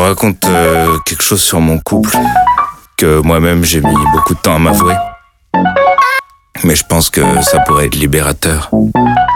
raconte quelque chose sur mon couple que moi-même j'ai mis beaucoup de temps à m'avouer. Mais je pense que ça pourrait être libérateur.